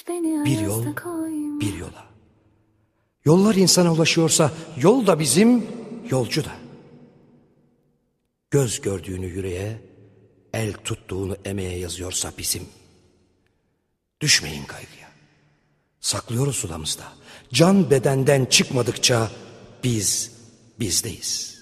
Bir yol, bir yola. Yollar insana ulaşıyorsa yol da bizim, yolcu da. Göz gördüğünü yüreğe, el tuttuğunu emeğe yazıyorsa bizim. Düşmeyin kaygıya. Saklıyoruz sulamızda. Can bedenden çıkmadıkça biz bizdeyiz.